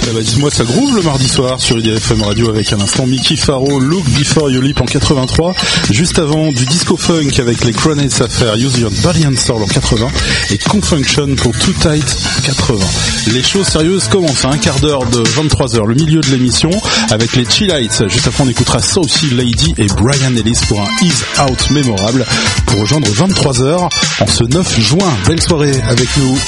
bah dites-moi, ça groove le mardi soir sur IDFM Radio avec à l'instant Mickey Faro, Look Before You Leap en 83, juste avant du disco funk avec les Cronades Affair, Use Your Body and Soul en 80 et Confunction pour Too Tight en 80. Les choses sérieuses commencent à un quart d'heure de 23h, le milieu de l'émission avec les Chillites. Juste après on écoutera Saucy Lady et Brian Ellis pour un Ease Out mémorable pour rejoindre 23h en ce 9 juin. Belle soirée avec nous.